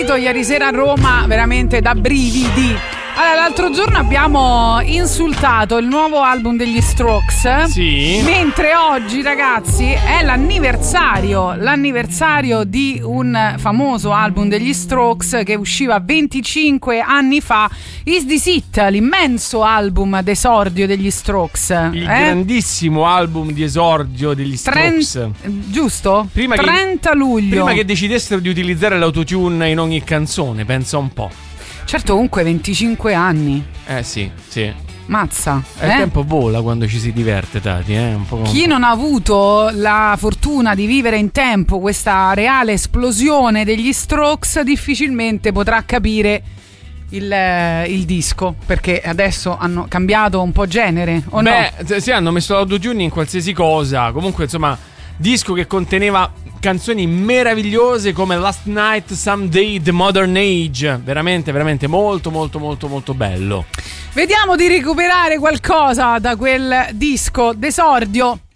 sentito ieri sera a Roma veramente da brividi. Allora, l'altro giorno abbiamo insultato il nuovo album degli Strokes. Sì. Mentre oggi, ragazzi, è l'anniversario di un famoso album degli Strokes che usciva 25 anni fa. Is This It, l'immenso album d'esordio degli Strokes. Il grandissimo album di esordio degli Strokes. Giusto? 30 luglio. Prima che decidessero di utilizzare l'autotune in ogni canzone, pensa un po'. Certo, comunque 25 anni. Sì. Mazza. Il tempo vola quando ci si diverte, Tati. Un po'. Chi non ha avuto la fortuna di vivere in tempo questa reale esplosione degli Strokes difficilmente potrà capire il disco, perché adesso hanno cambiato un po' genere, o no? Sì, hanno messo l'autotune in qualsiasi cosa. Comunque, insomma, disco che conteneva canzoni meravigliose come Last Night, Someday, The Modern Age. Veramente, veramente molto, molto, molto, molto bello. Vediamo di recuperare qualcosa da quel disco d'esordio.